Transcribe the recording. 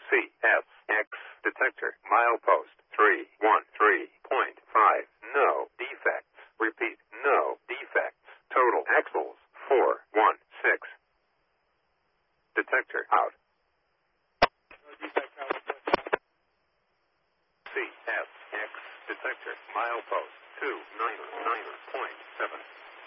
CSX detector. Milepost 313.5. No defects. Repeat, no defects. Total axles 416. Detector out. CSX detector. Milepost 299.7.